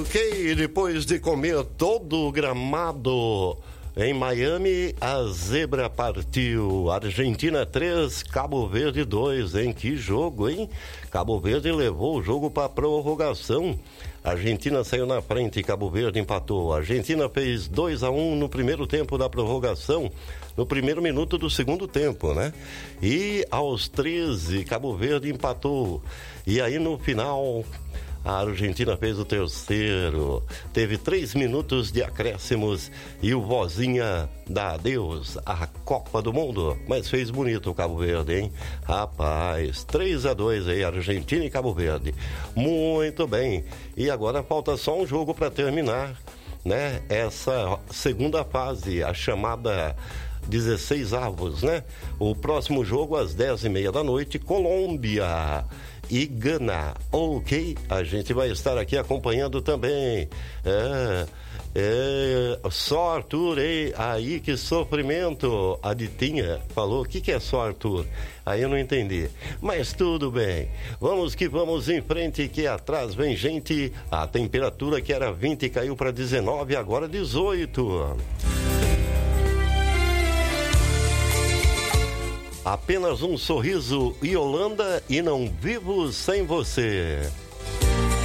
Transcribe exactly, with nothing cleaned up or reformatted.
Ok, depois de comer todo o gramado em Miami, a zebra partiu. Argentina três, Cabo Verde dois, hein? Que jogo, hein? Cabo Verde levou o jogo para prorrogação. A Argentina saiu na frente e Cabo Verde empatou. A Argentina fez dois a um no primeiro tempo da prorrogação, no primeiro minuto do segundo tempo, né? E aos treze, Cabo Verde empatou. E aí no final, a Argentina fez o terceiro. Teve três minutos de acréscimos e o Vozinha dá adeus à Copa do Mundo. Mas fez bonito o Cabo Verde, hein? Rapaz, três a dois aí, Argentina e Cabo Verde. Muito bem. E agora falta só um jogo para terminar, né? Essa segunda fase, a chamada dezesseis avos, né? O próximo jogo às dez e meia da noite, Colômbia e Gana. Ok, a gente vai estar aqui acompanhando também. É, é, só Arthur, hein? Aí que sofrimento. A Ditinha falou, o que, que é só Arthur? Aí eu não entendi, mas tudo bem. Vamos que vamos em frente, que atrás vem gente. A temperatura que era vinte caiu para dezenove, agora dezoito. Apenas um sorriso, Yolanda, e não vivo sem você.